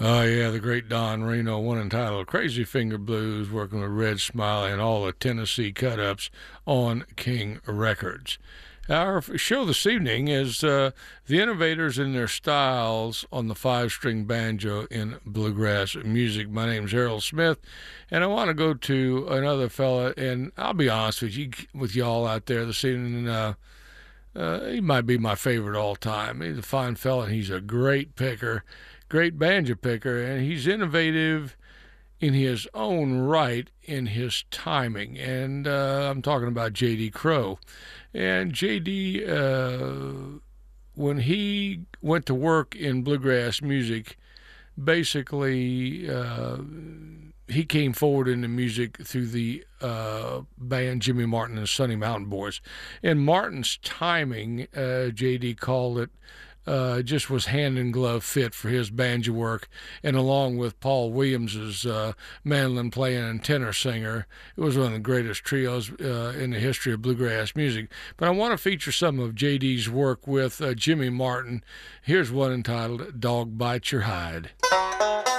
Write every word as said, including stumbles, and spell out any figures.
Oh, yeah, the great Don Reno, one entitled Crazy Finger Blues, working with Red Smiley and all the Tennessee cut ups on King Records. Our show this evening is uh, the innovators in their styles on the five string banjo in bluegrass music. My name's Errol Smith, and I want to go to another fella, and I'll be honest with you, with y'all out there this evening. Uh, uh, he might be my favorite all time. He's a fine fella, and he's a great picker, great banjo picker, and he's innovative in his own right in his timing. And uh, I'm talking about J D. Crowe. And J D, uh, when he went to work in bluegrass music, basically uh, he came forward in the music through the uh, band Jimmy Martin and the Sunny Mountain Boys. And Martin's timing, uh, J D called it, Uh, just was hand in glove fit for his banjo work, and along with Paul Williams's uh, mandolin playing and tenor singer, it was one of the greatest trios uh, in the history of bluegrass music. But I want to feature some of J D's work with uh, Jimmy Martin. Here's one entitled "Dog Bite Your Hide."